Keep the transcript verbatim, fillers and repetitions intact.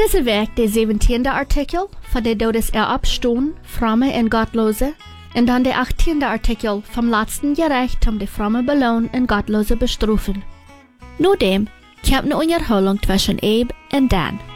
Deze week de zeventiende artikel van de Todeserop-stoen, Fromme en Gottlose, en dan de achttiende artikel vom laatsten gerecht om de fromme beloon en Gottlose bestrafen. Nodem komt een onderhouding tussen Abe en Dan.